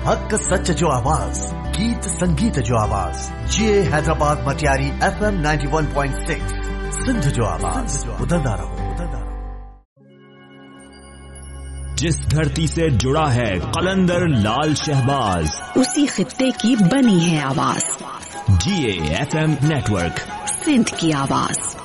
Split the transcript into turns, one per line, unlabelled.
हक सच जो आवाज, गीत संगीत जो आवाज, जिए हैदराबाद मटियारी FM 91.6 सिंध जो आवाज, उदंदा रहो।
जिस धरती से जुड़ा है कलंदर लाल शहबाज,
उसी खित्ते की बनी है आवाज।
GA FM नेटवर्क,
सिंध की आवाज।